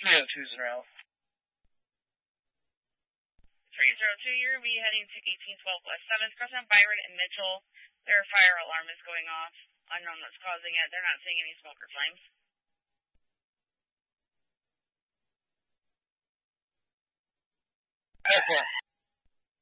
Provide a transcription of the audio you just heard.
Yeah, 2-0. 302, you're going to be heading to 1812 West 7th, crossing Byron and Mitchell. Their fire alarm is going off. Unknown that's causing it. They're not seeing any smoke or flames. Okay.